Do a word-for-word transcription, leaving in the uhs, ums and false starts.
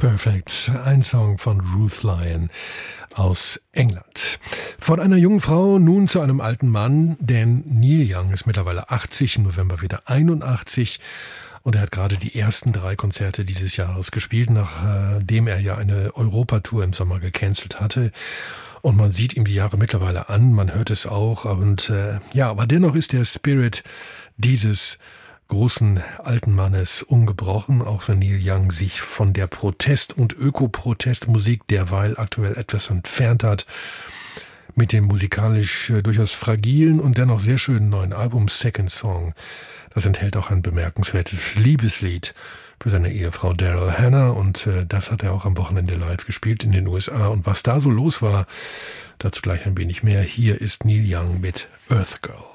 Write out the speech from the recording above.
Perfect, ein Song von Ruth Lyon aus England. Von einer jungen Frau nun zu einem alten Mann, denn Neil Young ist mittlerweile achtzig, im November wieder einundachtzig und er hat gerade die ersten drei Konzerte dieses Jahres gespielt, nachdem er ja eine Europatour im Sommer gecancelt hatte. Und man sieht ihm die Jahre mittlerweile an, man hört es auch. Und äh, ja, aber dennoch ist der Spirit dieses großen alten Mannes ungebrochen, auch wenn Neil Young sich von der Protest- und Öko-Protestmusik derweil aktuell etwas entfernt hat, mit dem musikalisch äh, durchaus fragilen und dennoch sehr schönen neuen Album Second Song. Das enthält auch ein bemerkenswertes Liebeslied für seine Ehefrau Daryl Hannah und äh, das hat er auch am Wochenende live gespielt in den U S A. Und was da so los war, dazu gleich ein wenig mehr. Hier ist Neil Young mit Earth Girl.